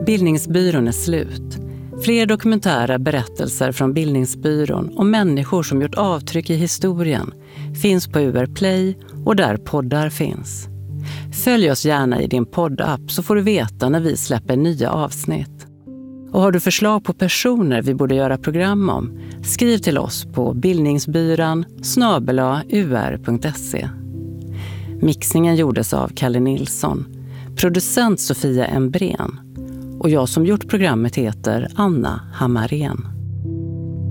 Bildningsbyrån är slut. Fler dokumentära berättelser från Bildningsbyrån om människor som gjort avtryck i historien finns på UR Play och där poddar finns. Följ oss gärna i din poddapp så får du veta när vi släpper nya avsnitt. Och har du förslag på personer vi borde göra program om, skriv till oss på bildningsbyran@ur.se. Mixningen gjordes av Kalle Nilsson, producent Sofia Embrén och jag som gjort programmet heter Anna Hammarén.